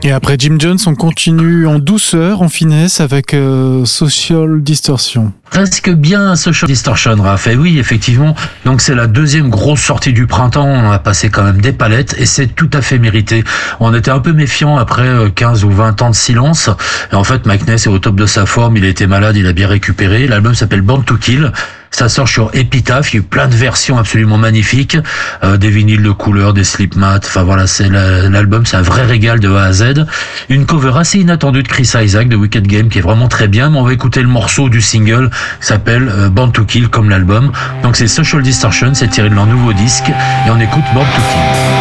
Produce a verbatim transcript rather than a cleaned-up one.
Et après Jim Jones, on continue en douceur, en finesse avec euh, Social Distortion. Presque bien Social Distortion, Raph. Et oui, effectivement. Donc c'est la deuxième grosse sortie du printemps. On a passé quand même des palettes et c'est tout à fait mérité. On était un peu méfiant après quinze ou vingt ans de silence. Et en fait, Mike Ness est au top de sa forme. Il était malade, il a bien récupéré. L'album s'appelle Born to Kill. Ça sort sur Epitaph. Il y a eu plein de versions absolument magnifiques, euh, des vinyles de couleur, des slip mats. Enfin voilà, c'est la, l'album, c'est un vrai régal de A à Z. Une cover assez inattendue de Chris Isaak de Wicked Game qui est vraiment très bien. Mais on va écouter le morceau du single qui s'appelle euh, Born to Kill comme l'album. Donc c'est Social Distortion, c'est tiré de leur nouveau disque et on écoute Born to Kill.